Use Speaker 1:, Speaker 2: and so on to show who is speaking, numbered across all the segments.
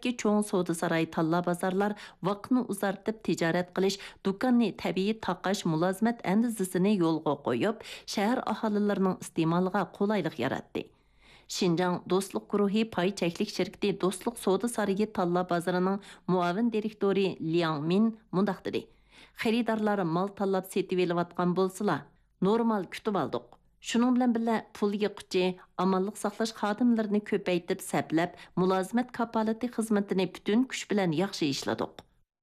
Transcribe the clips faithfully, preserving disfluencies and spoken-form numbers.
Speaker 1: دەسلەپكى چوڭ سودا ساراي تاللا بازارلار ۋاقىتنى ئۇزارتىپ تىجارەت قىلىش، دۇكاننى تەبىئىي تاقاش مۇلازىمەت ئەندىزىسىنى يولغا قويۇپ، شەھەر ئاھالىلىرىنىڭ ئىستېمالىغا قولايلىق ياراتتى. شىنجاڭ دوستلۇق گۇرۇھى پاي چەكلىك شىركىتى دوستلۇق سودا سارىيى تاللا بازىرىنىڭ مۇئاۋىن دىرېكتورى لياڭ مىن مۇنداق دېدى: خېرىدارلار مال تاللاپ سېتىۋېلىۋاتقان بولسىلا، نورمال كۈتۈپ алдық. شۇنىڭ بىلەن بىللە پۇل يىغقۇچى، ئامانلىق ساقلاش خادىملىرىنى كۆپەيتىپ سەپلەپ، مۇلازىمەت كاپالىتى خىزمىتىنى پۈتۈن كۈچ بىلەن ياخشى ئىشلىدۇق.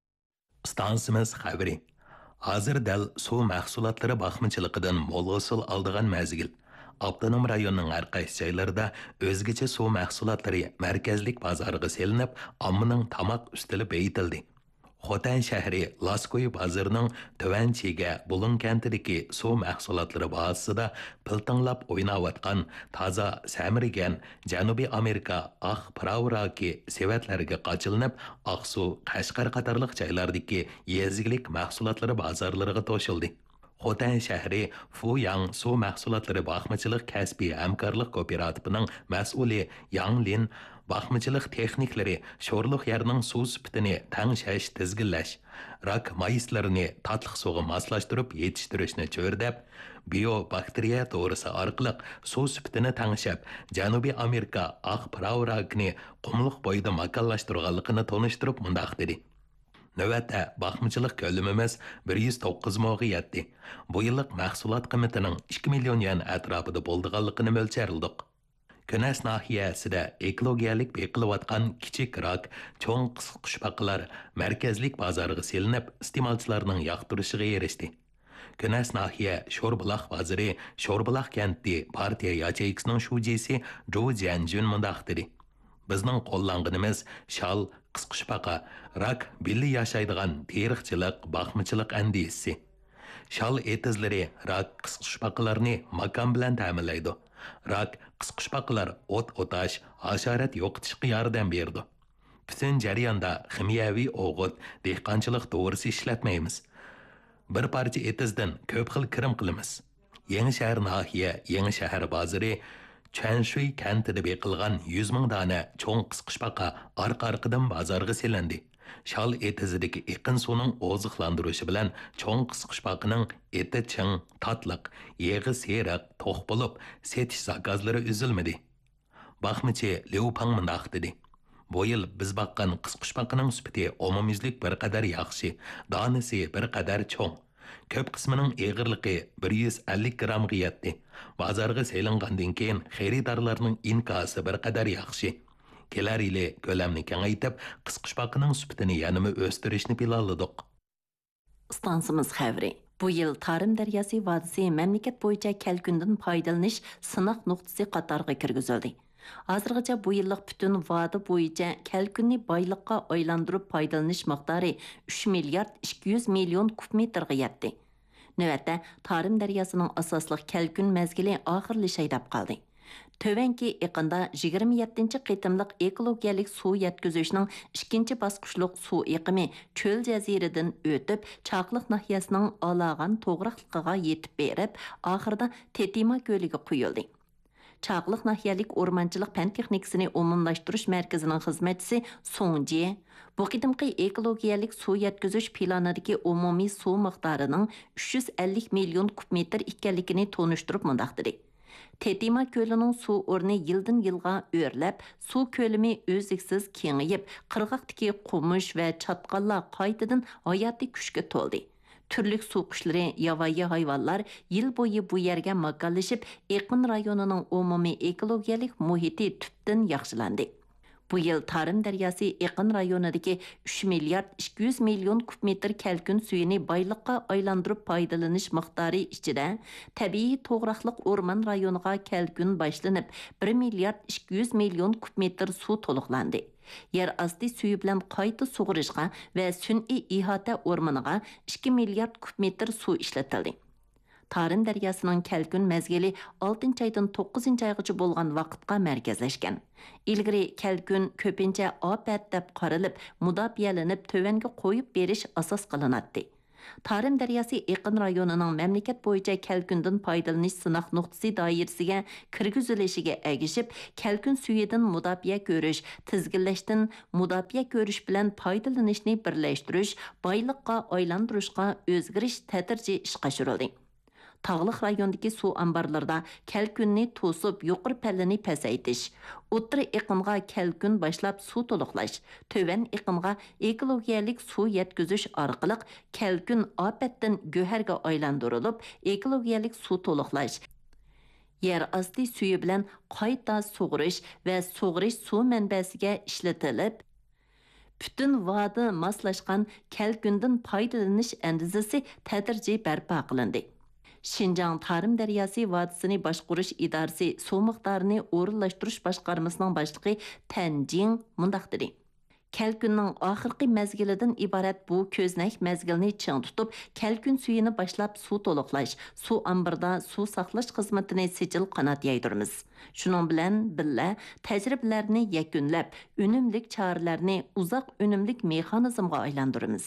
Speaker 2: Stansimiz xəbəri. Hazır dəl su məhsullatları baxmıçılığıdan mol hosil aldığan məzgil. Avtonom rayonning har qaysi joylarida o'zgacha suv mahsulotlari markazlik bozoriga selinib, ommaning tomoq ustili beyitildi. Xotan shahri Laskoy bozorining Tuvanchiga Bulun kentidagi suv mahsulotlari bahosida piltinglab o'ynayotgan toza samirgan Janubiy Amerika oq pravroki sevatlarga qochilinib, Oqsuv, Qashqar qatorliq joylardagi yezgilik mahsulotlari bozorlariga to'shildi. Xotan shahri Fuyang suv mahsulotlari baxmachilik kasbiy hamkorlik kooperativining mas'uli Yang Lin baxmachilik texniklari sho'rliq yerning suv sifatini tangshash, tizginlash, rak mayislarini tatliq suvga moslashtirib yetishtirishni cho'rdab, biobakteriya to'g'risi orqali suv sifatini tangshab, Janubiy Amerika oq pravrakni qumliq bo'yida makonlashtirganligini tonishtirib mundaq dedi: Növətdə baxmıçılıq kölümümüz bir yuz to'qqiz moğa yetdi. Bu yıllık mahsulot qiymatining ikki million yuan atrofida bo'ldiganligini mo'ljalladik. Könes nahiyasida ekologiyalik beqilayotgan kichik rak, cho'ng qisqichbaqlar markazlik bozoriga selinib, iste'molchilarning yoqtirishiga erishdi. Könes nahiya Sho'rbuloq bozori, Sho'rbuloq kenti partiya yacheyksining shujisi Zhou Jianjun mundaq dedi: Bizning qo'llanganimiz shal, qisqichbaqa, rak billi yashaydigan teriqchilik, baxmıçılıq andisi. Shal etizlari rak qisqichbaqalarni makon bilan ta'minlaydi. Rak qisqichbaqalar o't o'tash, hasharat yo'qotishga yordam berdi. Bütün jarayonda kimyoviy o'g'it, dehqonchilik to'g'risi ishlatmaymiz. Bir parcha etizdan ko'p xil kirim qilamiz. Yangi shahar nahiya, yangi shahar bozori Chanshui kentida beqilgan yuz ming dona cho'ng qisqichbaqa orqa-orqadan bozorga selindi. Shal etizidagi iqin suvning oziqlantirishi bilan cho'ng qisqichbaqaning eti ching, tatliq, yeg'i seriq, to'q bo'lib, setish zakazlari uzilmadi. Baxmichi Liu Pang mundaq dedi: Bu yil biz baqqan qisqichbaqaning sifati umumyuzlik bir qadar yaxshi, donasi bir qadar cho'ng. Köp qismining eg'irligi bir yuz ellik grammga yetdi. Bozorga selingandan keyin xaridorlarning inkosi bir qadar yaxshi. Kelar yili ko'lamni kengaytib, qisqichbaqaning sifatini yanada o'stirishni planladik.
Speaker 1: Stansimiz xəbəri. Bu yıl Tarım Dəryası vadisi məmləkət boyunca kəlkündən foydalanish sınaq nuqtası qatarına kirgizildi. Hazırgacha bu yıllık bütün vadi boyunca kəlkünni baylıqqa aylandırıp foydalanish miqdori uch milliard ikki yuz million kub metrga yetdi. Növətdə Tarım Dəryasının asaslıq kəlkün məzgili axırlaşay deb qaldı. Tövənki iqında yigirma yettinchi qitimliq ekologiyalik suv yetkizishning ikkinchi bosqichliq suv iqimi cho'l jaziradan o'tib, Chaqliq nahiyasining Alag'an to'g'riqligiga yetib berib, oxirida Tetima ko'liga quyildi. Chaqliq nahiyalik o'rmonchilik fan texnikasini umumlashtirish markazining xizmatchisi Songji bu qidimqi ekologiyalik suv yetkizish planidagi umumiy suv miqdorining uch yuz ellik million kub metr ekanligini tonishtirib mundaq dedi: Tetima ko'lining suv o'rni yildan yilga o'rlab, suv ko'lami o'zliksiz kengayib, qirg'oqdagi qumush va chatqallar qaytadan hayotiy kuchga to'ldi. Türlük suv quşları, yavayi hayvanlar yıl boyu bu yerga makonlashib, Eqin rayonining umumiy ekologiyalik muhiti tubdan yaxshilandı. Bu yıl Tarım Dəryası Eqin rayonidagi uch milliard ikki yuz million kub metr kəlkün suyini baylıqqa aylandırıb foydalanish miqdori ichida tabiiy to'g'raqliq o'rmon rayoniga kəlkün başlanib bir milliard ikki yuz million kub metr suv to'liqlandi. Yer asti suyu bilan qayta sug'urishga va sun'iy ihota o'rmoniga ikki milliard kub metr suv ishlatildi. Tarım Dəryasının kəlkün məzgili oltinchi aydan to'qqizinchi aygacha bo'lgan vaqtga markazlashgan. Ilgari kəlkün ko'pincha ofat deb qaralib, mudofiyalanib tövanga qo'yib berish asos qilinadi. Тарым дәриясы Eqin rayonining mamlakat bo'yicha kalkundan foydalanish sınaq nuqtasi doirasiga kirgizilishiga ergishib, kalkun suyidan mudofaa ko'rish, tizginlashdan mudofaa ko'rish bilan foydalanishni birlashtirish, boyliqqa aylantirishga o'zgarish tadrijiy ishga tushirildi. Tağlıq rayondagi suv ambarlarida kalkunni to'sib, yuqori pallani pasaytish, o'ttira iqimga kalkun boshlab suv to'liqlash, tövan iqimga ekologiyalik suv yetkazish orqali kalkun ofatdan go'harga aylantirilib, ekologiyalik suv to'liqlash, yer osti suvi bilan qayta sug'urish va sug'urish suv manbasiga ishlatilib, bütün va'da moslashgan kalkundan foydalanish andizasi tadrijiy barpo qilindi. Şinjan Tarım Dəryası Vadisini Başqurish İdarəsi su miqdarını o'rinlashtirish boshqarmasining boshlig'i Tanjing mundaq dedi. Kalkunning oxirgi mezgilidan iborat bu ko'znak mezgilni ching tutib, kalkun suyini boshlab suv to'liqlash, suv ambarda suv saqlash xizmatini sijil qanot yaydiramiz. Shuning bilan birga tajribalarni yakunlab, unumlik choralarni uzoq unumlik mexanizmga aylantiramiz.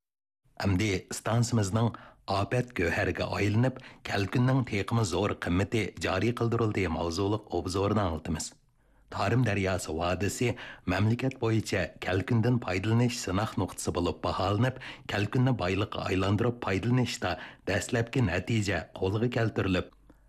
Speaker 2: Amdi stansimizning afat go'harga aylanib, kalkunning teqimi zo'r qimmati joriy qildirildi mavzuliq obzorni anlatamiz. Tarım Dəryası Vadisi mamlakat bo'yicha kalkundan foydalanish sınaq nuqtasi bo'lib baholanib, kalkunni boyliqqa aylantirib foydalanishda dastlabki natija qo'lga keltirilib,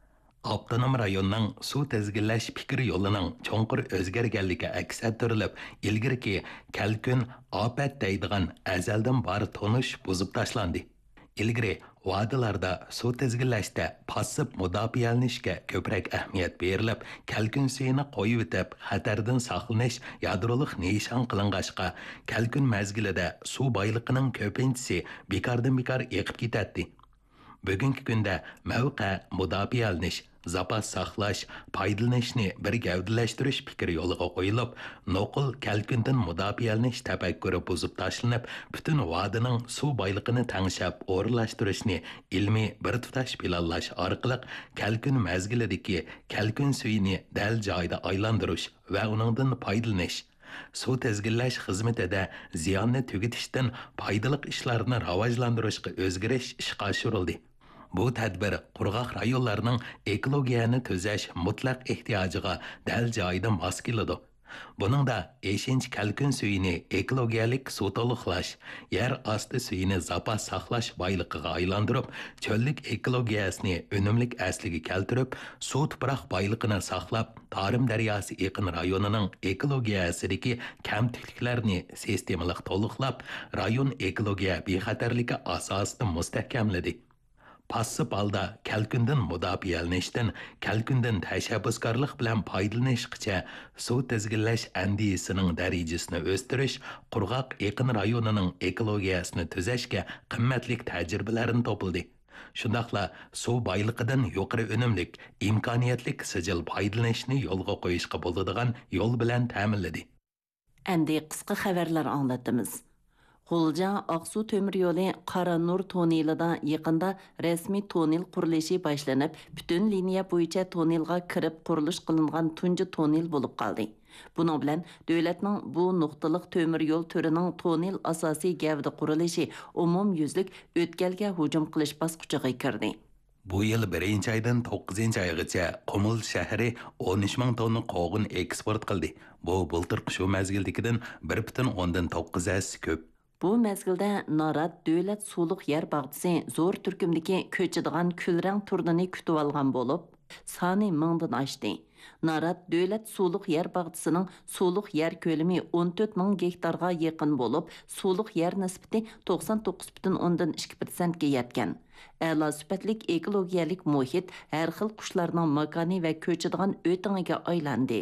Speaker 2: Avtonom rayonning suv tizginlash fikr yo'lining cho'nqur o'zgarganligi aks ettirilib, ilgirki kalkun ofat deydigan azaldan bor tonish buzib tashlandi. Ilgari va'dalarda suv tizginlashda passiv mudofaalanishga ko'proq ahamiyat berilib, kalkun suyini qo'yib etib, xatardan saqlanish yadrolik nishon qilingancha, kalkun mezgilida suv boyliqining ko'pinchisi bekordan bekor eqib ketadi. Bugungi kunda mavqa mudofaalanish, zapas saqlash, foydalanishni bir gavdalashtirish fikri yo'liga qo'yilib, noqul kalkundan mudofaalanish tafakkuri buzib tashlanib, butun va'daning suv boyliqini tangshab o'rinlashtirishni ilmiy bir tutash planlash orqali kalkun mezgilidagi kalkun suyini dal joyda aylantirish va uningdan foydalanish, suv tizginlash xizmatida ziyonni tugatishdan foydali ishlarni rivojlantirishga o'zgarish ishga oshirildi. Bu tadbir qurg'oq rayonlarning ekologiyani tuzash mutlaq ehtiyojiga dal joyida mos keladi. Buningda eshinchi kalkun suyini ekologiyalik suv to'liqlash, yer osti suyini zapas saqlash boyliqiga aylantirib, cho'llik ekologiyasini unumlik asliga keltirib, suv tuproq boyliqini saqlab, Tarım Dəryası Eqin rayonining ekologiyasidagi kamchiliklarni sistemalik to'liqlab, rayon ekologiya bexatarligi asosida mustahkamladi. Passiv holda kalkundan mudofaalanishdan, kalkundan tashabbuskorlik bilan foydalanishgacha suv tizginlash andisining darajasini o'stirish, qurg'oq Eqin rayonining ekologiyasini tuzashga qimmatli tajribalarni topildi. Shundaqla suv boyliqidan yuqori unumlik, imkoniyatli sijil foydalanishni yo'lga qo'yishga bo'ladigan yo'l bilan ta'minladi.
Speaker 1: Endi qisqa xabarlar anglatamiz. G'ulja Aqsu temir yo'li Qaranur tonelida yaqinda rasmiy tonel qurilishi boshlanib, butun liniya bo'yicha tonelga kirib qurilish qilingan tunji tonel bo'lib qoldi. Buning bilan davlatning bu nuqtaliq temir yo'l turining tonel asosiy gavda qurilishi umumyuzlik o'tkalga hujum qilish bosqichiga kirdi.
Speaker 2: Bu yil birinchi oydan to'qqizinchi oygacha Qumul shahri o'n uch ming tonna qog'un eksport qildi. Bu bultirq shu mazgildagidan bir butun o'ndan to'qqiz as ko'p.
Speaker 1: Bu mezgilda Narad davlat suvliq yer bog'chisi zo'r turkumdagi ko'chadigan kulrang turnini kutib olgan bo'lib, soni mingdan oshdi. Narad davlat suvliq yer bog'chisining suvliq yer ko'lami o'n to'rt ming gektarga yaqin bo'lib, suvliq yer nisbati to'qson to'qqiz butun o'ndan ikki persent ga yetgan. A'lo sifatlik ekologiyalik muhit har xil qushlarning makoni va ko'chadigan o'tingiga aylandi.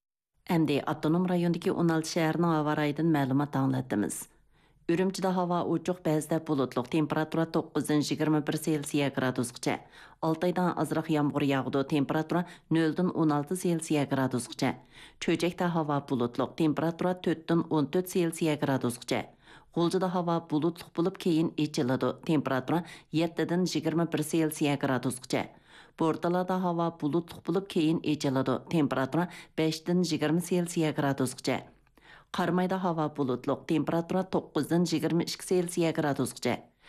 Speaker 1: Endi avtonom rayondagi o'n olti shaharning havo rayidan ma'lumot anglatamiz. Ürümçide hava uçuq, ba'zida bulutluq, temperatura to'qqizdan yigirma bir Selsiya gradusgacha. Altaydan azroq yomg'ir yog'di, temperatura noldan o'n olti Selsiya gradusgacha. Cho'jakda hava bulutluq, temperatura to'rtdan o'n to'rt Selsiya gradusgacha. G'uljida hava bulutluq bo'lib keyin echiladi, temperatura yettidan yigirma bir Selsiya gradusgacha. Bortalada hava bulutluq bo'lib keyin echiladi, temperatura beshdan yigirma Selsiya gradusgacha. Qarmayda hava bulutluq, temperatura to'qqizdan yigirma ikki Selsiya gradusgacha.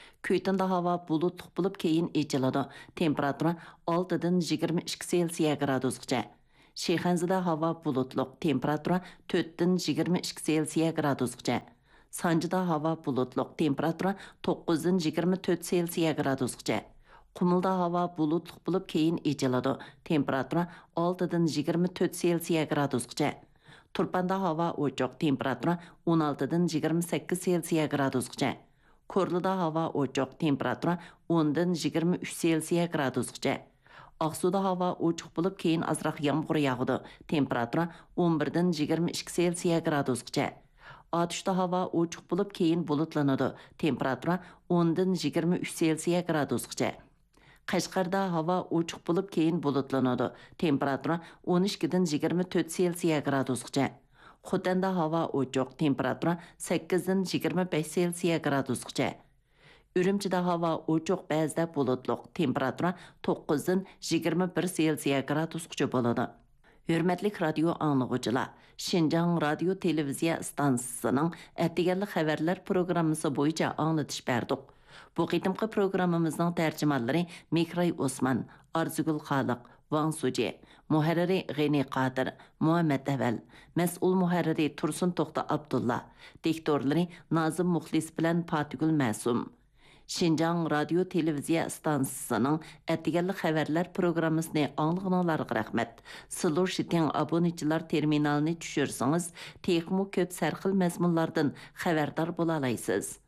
Speaker 1: Көйтінді hava bulutluq болып кейін ечіледі. Температура oltidan yigirma ikki Selsiya gradusgacha. Shexanzada hava bulutluq. Temperatura to'rtdan yigirma ikki Selsiya gradusgacha. Sanjida hava bulutluq. Temperatura to'qqizdan yigirma to'rt Selsiya gradusgacha. Qumulda hava bulutluq bo'lib keyin echiladi. Temperatura oltidan yigirma to'rt Selsiya gradusgacha. Turpanda hava ochiq. Temperatura o'n oltidan yigirma sakkiz Selsiya gradusgacha. Korluda hava ochiq. Temperatura o'ndan yigirma uch Selsiya gradusgacha. Aqsuda hava ochiq bo'lib keyin azroq yomg'ir yog'di. Temperatura o'n birdan yigirma ikki Selsiya gradusgacha. Atishda hava ochiq bo'lib keyin bulutlanadi. Temperatura o'ndan yigirma uch Selsiya gradusgacha. Qashqarda hava ochiq bo'lib keyin bulutlanadi. Temperatura o'n ikkidan yigirma to'rt Selsiya gradusgacha. Xotanda hava ochiq. Temperatura sakkizdan yigirma besh Selsiya gradusgacha. Ürümçide hava ochiq, ba'zida bulutluq. Temperatura to'qqizdan yigirma bir Selsiya gradusgacha bo'ladi. Hürmetli radio anlıqçılar, Şinjan Radio Televiziya stansiyasının ətdigənli xəbərlər proqramısı boyunca anlatış berdik. Bu qitimqi proqramımızın tərcümanları Mikray Osman, Arzugul Xaliq, Van Suci, Muharriri G'ini Qadir, Muhammed Əvəl, Məsul Muharriri Tursun Toxta Abdullah, diktorları Nazım Muxlis bilan Patigul Məsum. Şinjan Radio Televiziya stansiyasının ətdigənli xəbərlər proqramısını anlığınlarga rəhmət. Sılur şitin abonetçilar terminalını düşürsünüz, texmu köp sərxil məzmunlardan xəbərdar bola alaysınız.